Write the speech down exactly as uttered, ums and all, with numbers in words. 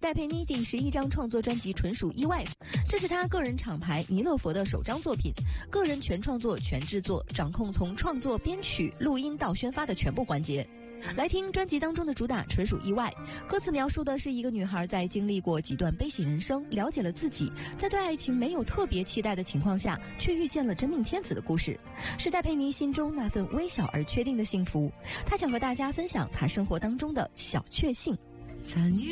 戴佩妮第十一张创作专辑纯属意外，这是她个人厂牌弥勒佛的首张作品，个人全创作全制作，掌控从创作编曲录音到宣发的全部环节。来听专辑当中的主打纯属意外，歌词描述的是一个女孩在经历过几段悲喜人生，了解了自己，在对爱情没有特别期待的情况下，却遇见了真命天子的故事，是戴佩妮心中那份微小而确定的幸福。她想和大家分享她生活当中的小确幸。